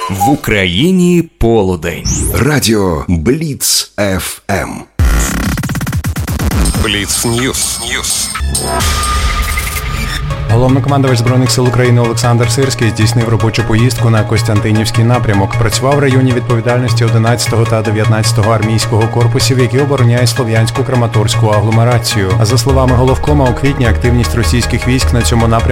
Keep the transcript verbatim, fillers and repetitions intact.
В Україні полудень. Радіо Бліц еф ем. Бліц Ньюс. Головнокомандувач Збройних сил України Олександр Сирський здійснив робочу поїздку на Костянтинівський напрямок. Працював в районі відповідальності одинадцятого та дев'ятнадцятого армійського корпусів, які обороняють Слов'янську Краматорську агломерацію. А за словами головкома, у квітні активність російських військ на цьому напрямку